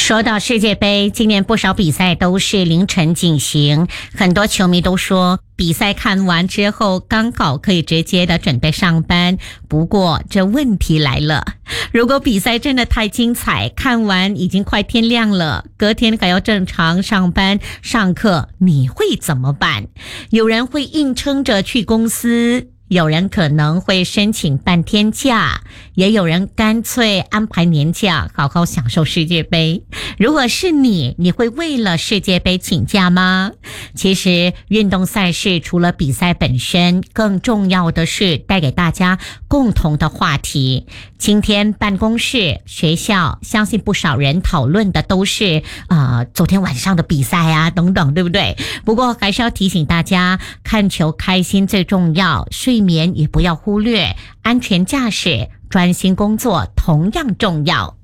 说到世界杯，今年不少比赛都是凌晨进行，很多球迷都说比赛看完之后刚好可以直接的准备上班。不过这问题来了，如果比赛真的太精彩，看完已经快天亮了，隔天还要正常上班上课，你会怎么办？有人会硬撑着去公司，有人可能会申请半天假，也有人干脆安排年假，好好享受世界杯。如果是你会为了世界杯请假吗？其实运动赛事除了比赛本身，更重要的是带给大家共同的话题。今天办公室、学校，相信不少人讨论的都是昨天晚上的比赛啊等等，对不对？不过还是要提醒大家，看球开心最重要，睡眠也不要忽略，安全驾驶、专心工作同样重要。